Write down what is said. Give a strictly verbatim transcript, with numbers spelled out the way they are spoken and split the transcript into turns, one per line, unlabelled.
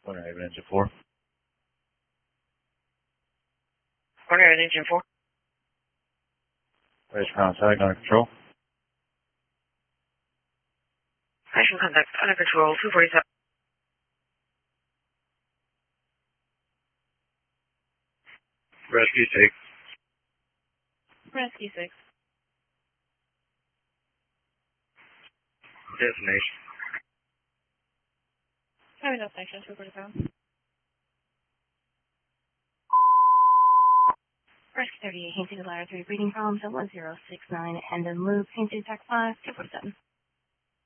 Corner Haven Engine four.
Corner Haven Engine four.
Raise contact under control.
Action contact under control, two forty-seven.
Rescue six.
Rescue six.
Destination.
Having no section, two forty-seven. Rescue thirty-eight, Hampton Ladder three, breathing problems at one zero six nine, and then loop, Hampton Tech five, two forty-seven.